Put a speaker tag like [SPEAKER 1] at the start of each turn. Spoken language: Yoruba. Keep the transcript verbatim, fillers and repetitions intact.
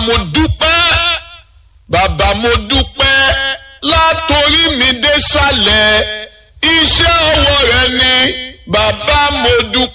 [SPEAKER 1] mo dúpẹ́ bàbá mo dúpẹ́ látorí mi dé sàlẹ̀ iṣẹ́ ọwọ́ rẹ ni bàbá mo dúpẹ́.